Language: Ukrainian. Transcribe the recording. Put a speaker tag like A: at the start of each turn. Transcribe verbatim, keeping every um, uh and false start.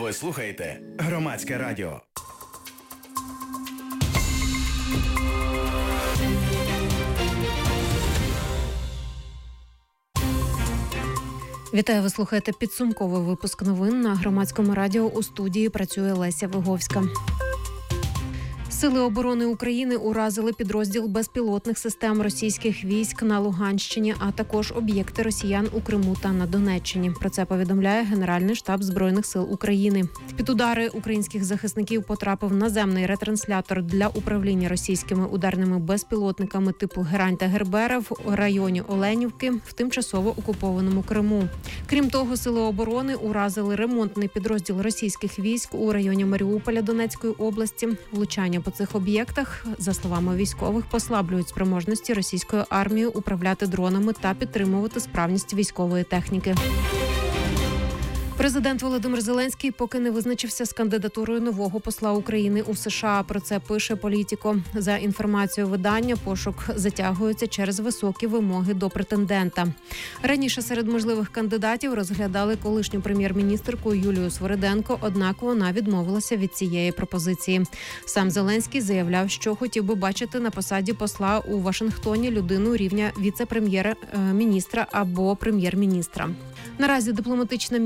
A: Ви слухаєте Громадське радіо.
B: Вітаю, ви слухаєте підсумковий випуск новин на Громадському радіо. У студії працює Леся Виговська. Сили оборони України уразили підрозділ безпілотних систем російських військ на Луганщині, а також об'єкти росіян у Криму та на Донеччині. Про це повідомляє Генеральний штаб Збройних сил України. Під удари українських захисників потрапив наземний ретранслятор для управління російськими ударними безпілотниками типу Герань та Гербера в районі Оленівки в тимчасово окупованому Криму. Крім того, сили оборони уразили ремонтний підрозділ російських військ у районі Маріуполя Донецької області. Влучання по цих об'єктах, за словами військових, послаблюють спроможності російської армії управляти дронами та підтримувати справність військової техніки. Президент Володимир Зеленський поки не визначився з кандидатурою нового посла України у США. Про це пише Політіко. За інформацією видання, пошук затягується через високі вимоги до претендента. Раніше серед можливих кандидатів розглядали колишню прем'єр-міністерку Юлію Свириденко, однак вона відмовилася від цієї пропозиції. Сам Зеленський заявляв, що хотів би бачити на посаді посла у Вашингтоні людину рівня віце-прем'єр-міністра або прем'єр-міністра. Наразі дипломатична